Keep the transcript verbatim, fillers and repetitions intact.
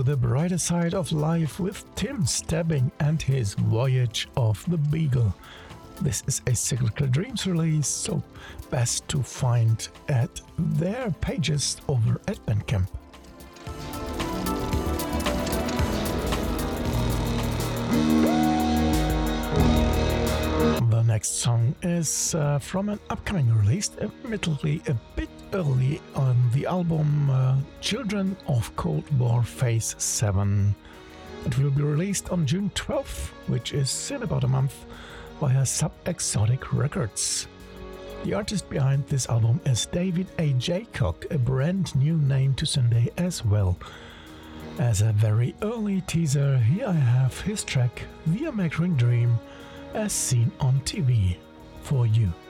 to the brighter side of life with Tim Stebbing and his Voyage of the Beagle. This is a Cyclical Dreams release, so best to find at their pages over at Bandcamp. The next song is uh, from an upcoming release, admittedly a bit early on the album uh, Children of Cold War Phase seven. It will be released on June twelfth, which is in about a month, via Subexotic Records. The artist behind this album is David A. Jaycock, a brand new name to Sunday as well. As a very early teaser, here I have his track The American Dream, as seen on T V, for you.